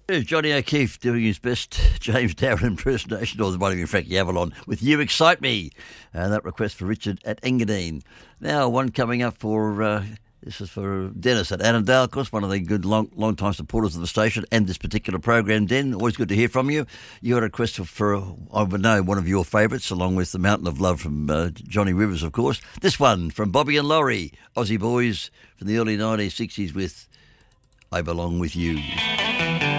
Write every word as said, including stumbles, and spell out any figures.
There's Johnny O'Keefe doing his best James Darren impersonation, or the one of Frankie Avalon, with You Excite Me. And that request for Richard at Engadine. Now, one coming up for, uh, this is for Dennis at Annandale, of course, one of the good long, long time supporters of the station and this particular program. Den, always good to hear from you. You got a request for, for I would know, one of your favourites, along with The Mountain of Love from uh, Johnny Rivers, of course. This one from Bobby and Laurie, Aussie boys from the early nineteen sixties with I Belong With You.